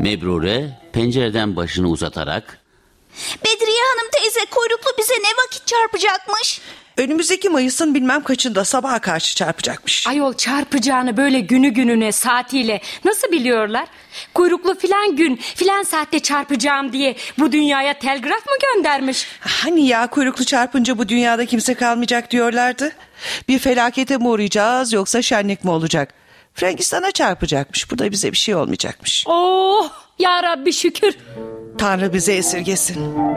Mebrure pencereden başını uzatarak Bedriye Hanım teyze, kuyruklu bize ne vakit çarpacakmış? Önümüzdeki Mayıs'ın bilmem kaçında sabaha karşı çarpacakmış. Ayol, çarpacağını böyle günü gününe saatiyle nasıl biliyorlar? Kuyruklu filan gün filan saatte çarpacağım diye bu dünyaya telgraf mı göndermiş? Hani ya kuyruklu çarpınca bu dünyada kimse kalmayacak diyorlardı. Bir felakete mi uğrayacağız yoksa şenlik mi olacak? Frangistan'a çarpacakmış. Bu da bize bir şey olmayacakmış. Oh ya Rabbi, şükür. Tanrı bize esirgesin.